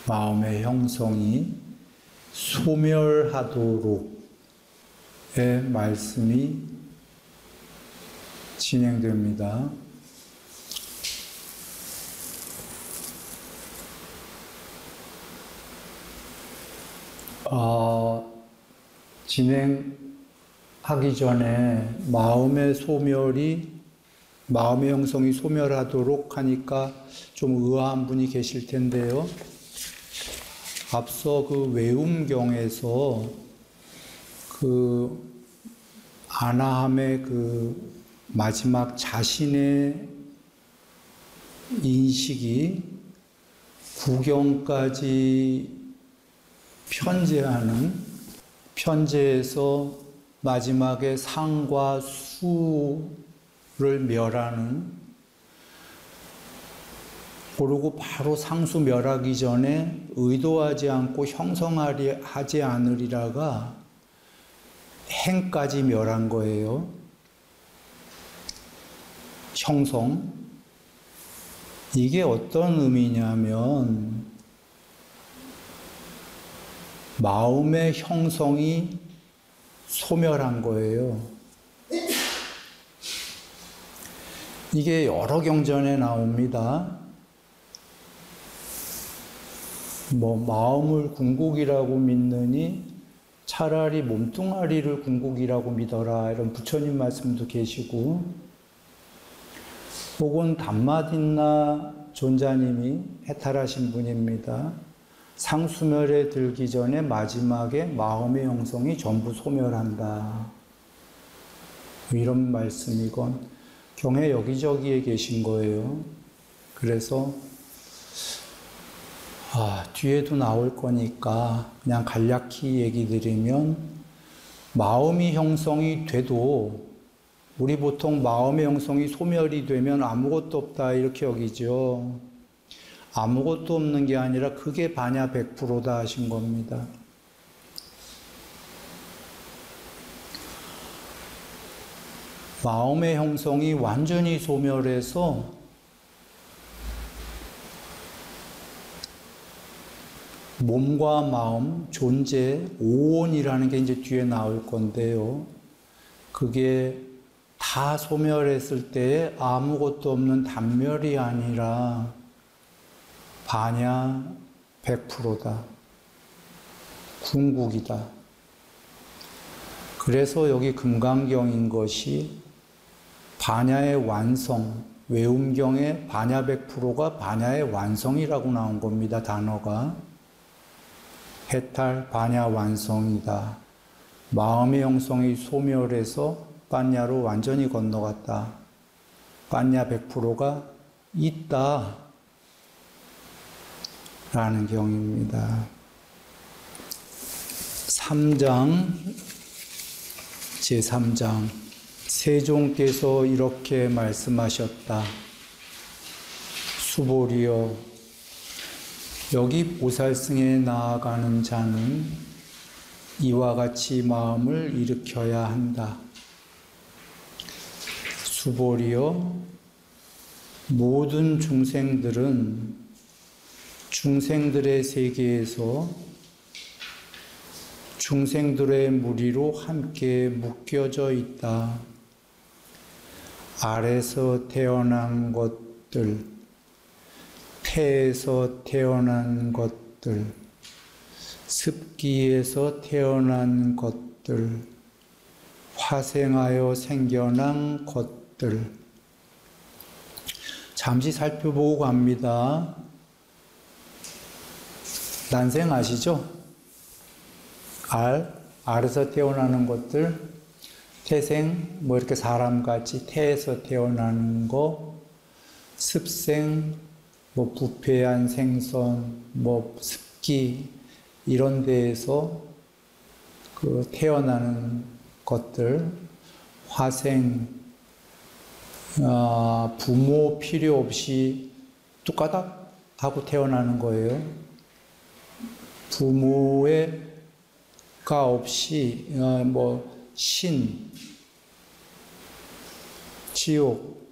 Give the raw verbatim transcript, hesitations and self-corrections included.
마음의 형성이 소멸하도록의 말씀이 진행됩니다. 어, 진행하기 전에 마음의 소멸이, 마음의 형성이 소멸하도록 하니까 좀 의아한 분이 계실 텐데요. 앞서 그 외움경에서 그 아나함의 그 마지막 자신의 인식이 구경까지 편제하는, 편제에서 마지막에 상과 수를 멸하는, 그리고 바로 상수 멸하기 전에 의도하지 않고 형성하지 않으리라가 행까지 멸한 거예요. 형성. 이게 어떤 의미냐면 마음의 형성이 소멸한 거예요. 이게 여러 경전에 나옵니다. 뭐 마음을 궁극이라고 믿느니 차라리 몸뚱아리를 궁극이라고 믿어라, 이런 부처님 말씀도 계시고, 혹은 담마딘나 존자님이 해탈하신 분입니다. 상수멸에 들기 전에 마지막에 마음의 형성이 전부 소멸한다, 이런 말씀이건 경에 여기저기에 계신 거예요. 그래서 아, 뒤에도 나올 거니까 그냥 간략히 얘기 드리면, 마음이 형성이 돼도 우리 보통 마음의 형성이 소멸이 되면 아무것도 없다 이렇게 여기죠. 아무것도 없는 게 아니라 그게 반야 백 퍼센트다 하신 겁니다. 마음의 형성이 완전히 소멸해서 몸과 마음, 존재, 오온이라는 게 이제 뒤에 나올 건데요. 그게 다 소멸했을 때 아무것도 없는 단멸이 아니라 반야 백 퍼센트다. 궁극이다. 그래서 여기 금강경인 것이 반야의 완성, 외움경의 반야 백 퍼센트가 반야의 완성이라고 나온 겁니다. 단어가. 해탈 반야 완성이다. 마음의 형성이 소멸해서 반야로 완전히 건너갔다. 반야 백 퍼센트가 있다. 라는 경입니다. 삼 장, 제삼 장. 세종께서 이렇게 말씀하셨다. 수보리여, 여기 보살승에 나아가는 자는 이와 같이 마음을 일으켜야 한다. 수보리여, 모든 중생들은 중생들의 세계에서 중생들의 무리로 함께 묶여져 있다. 알에서 태어난 것들, 태에서 태어난 것들, 습기에서 태어난 것들, 화생하여 생겨난 것들. 잠시 살펴보고 갑니다. 난생 아시죠? 알, 알에서 태어나는 것들, 태생, 뭐 이렇게 사람같이 태에서 태어나는 거, 습생, 뭐 부패한 생선, 뭐 습기, 이런 데에서 그 태어나는 것들, 화생, 어, 부모 필요 없이 뚝까닥 하고 태어나는 거예요. 부모의 가 없이 어, 뭐 신, 지옥,